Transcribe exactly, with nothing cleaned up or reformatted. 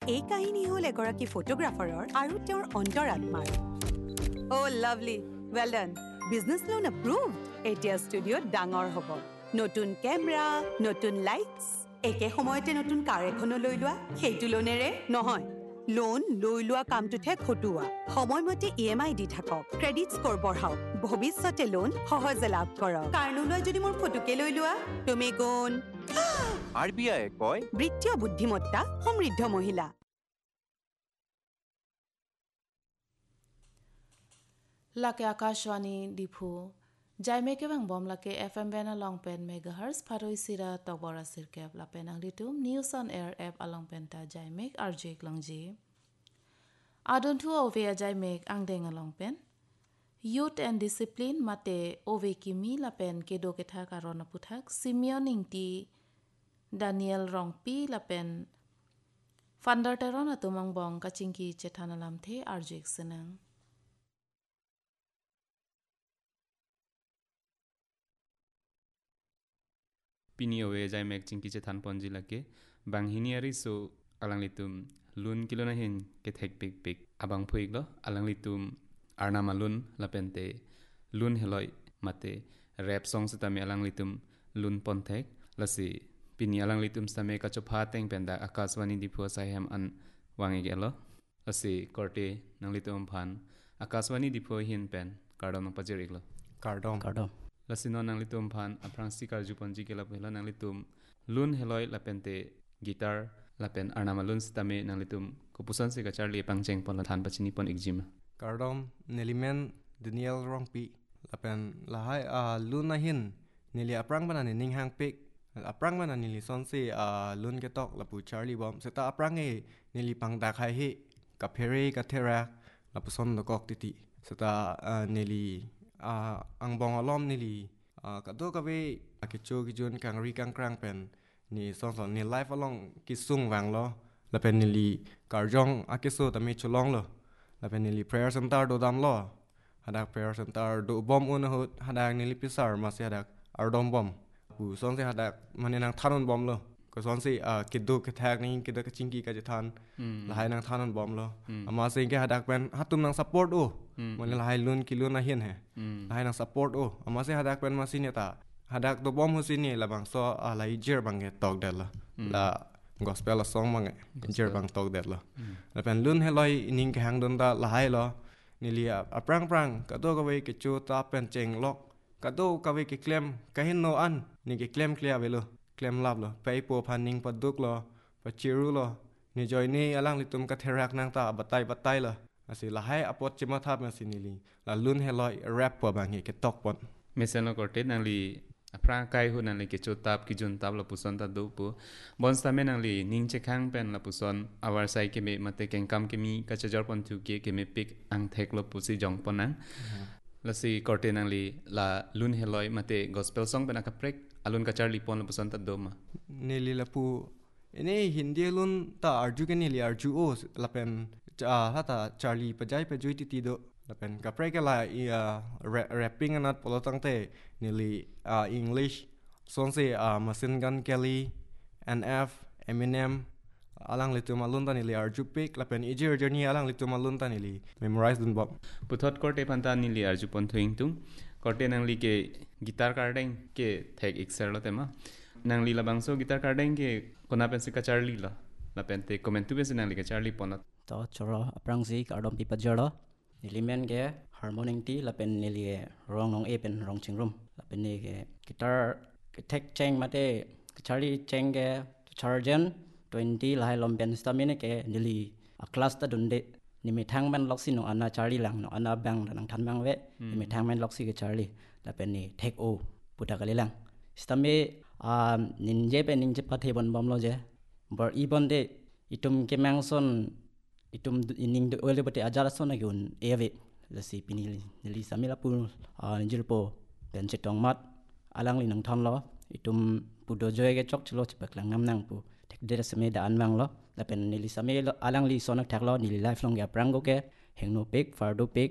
এই কাহিনী হল এগৰাকী ফটোগ্ৰাফাৰৰ আৰু তেওঁৰ অন্তৰাত্মাৰ Oh lovely well done business loan approved এতিয়া ষ্টুডিঅ'ত ডাঙৰ হ'ব নতুন কেমেৰা নতুন লাইটস একে সময়তে নতুন কাৰ এখন লৈ লোৱা সেইটো লোনেৰে নহয় লোন লৈ লোৱা কামটোতে খটুৱা সময়মতে ইএমআই দি থাকক ক্ৰেডিট স্ক'ৰ বঢ়াওক ভৱিষ্যতে লোন সহজে লাভ কৰক কাৰণ লৈ যদি মোৰ ফটোকে লৈ লোৱা তুমি কোন আৰবিআই কয় বৃত্তীয় বুদ্ধিমত্তা সমৃদ্ধ মহিলা Lake Akashwani Dipu Jaime ke bang bom lake F M bena long pen megahertz pharoi sira tobora sirkep la penang litum news on air app along penta Jaime R J Klangji Adon thu ove Jaime angdeng along pen Youth and discipline mate ove kimi la pen kedo ketha karona puthak Simeoning ti Daniel Rongpi la pen Fandar terona tumang bong kachingki chetanalam the R J senang Pinio we jai mek chingki che than ponji lake bang hiniari so alang litum lun kilona hin ke thek pik pik abang phuik lo alang litum arna malun lapente lun heloi mate rap song sa tami alang litum lun ponthek lasi pini alang litum same ka chopha teng penda akaswani dipu sahem an wangi gelo lasi korte nang litum phan akaswani dipu hin pen kardon pajirik lo Cardom. Cardom. Lasino nang litum phan aprang sikar juponji ke la phela nang litum lun heloi lapente guitar lapen arnama lun stame nang litum kopusan se gachar le pangcheng pon la than pachini pon exim Cardom nelimen Daniel Rongpi lapen lahai a lun na hin neli aprang bana ni ning hang pik aprang bana neli sonse a lun ke tok lapu Charlie Bom seta aprang e neli pang da khai he kaphere kathera lapu son dokok titi seta neli Uh, ang bong alom nili uh, kado kabe kicho kijun kang ri kang krang pen ni son son ni life along kisung wang lo la pen nili karjong akiso tami cholong lo la pen nili prayer center do dam lo hadak prayer center do bom un hot hadak nili pisar ma se hadak ardom bom bu son se hadak mane nang thanon bom lo ko son se uh, kidu ke thak ni kidu ke chingki ka jathan la hai nang thanon bom lo ama se ke hadak pen hatum nang support o mane la hai lun kilun na hin he la hai nang support o ama se hadak pen ma sine ta hadak do bom husini la bang so a la jer bang ge tok de la la gospel la song bang jer bang tok de la la pen lun he loi ning ke hang don ta la hai lo ni li a prang prang ka do ka we ke chu ta pen cheng lok ka do ka we ke claim ka hin no an ni ke claim clear we lo claim lab lo pe po phaning paduk lo pa chiru lo ni joy ni alang litum ka therak nang ta batai batai la asi la hai apot chima thap ma sinili la lun he loi rap po bang ke tok pon meseno korte nang li aprang kai hu nang li ke chotap ki jun tab la puson ta do pu bon sta men nang li ning che khang pen la puson awar sai ke me mate ken kam ke mi ka chajor pon thu ke ke me pik ang thek lo pusi jong pon nang lasi korte nang li la lun he loi mate gospel song pen ka prek alun ka charli pon la puson ta do ma neli la pu ene hindi lun ta arju ke neli arju o la pen cha hata Charlie pajai pajui ti ti do la pen ka prek la rapping anat polotang te neli English sonse Machine Gun Kelly N F Eminem alang litu malun ta neli arju pik la pen ejir journey alang litu malun ta neli memorize dun bob puthot korte panta nili arju pon thoing tung korte nang li ke guitar cardeng ke thek exer lo tema nang li la bangso guitar cardeng ke kona pen se ka Charlie la la pen te comment tu be nang li ka Charlie ponat to choro aprang zi kardom pi pajaro nilimen ke harmonic ti la pen nili rong nong e pen rong chingrum la pen ne ke guitar ke tek cheng mate Charlie cheng ke chargen twenty lai lom pen stamina ke nili a class ta dunde ni me thang man loksi no ana Charlie lang no ana bang nang than bang we ni me thang man loksi ke Charlie la pen ni tek o puta kali lang stame a ninje pen ninje pathe bon bom lo je bor i bon de itum ke mangson itum ining de ole bote ajara sona gun eve lasi pinili nili samila pu njilpo ben chetong mat alang li nang thon lo itum pudo joy ke chok chlo chpak lang nam nang pu tek de same da anwang lo la pen nili same alang li sona thak lo nili life long ya prango ke hengno pek fardo pek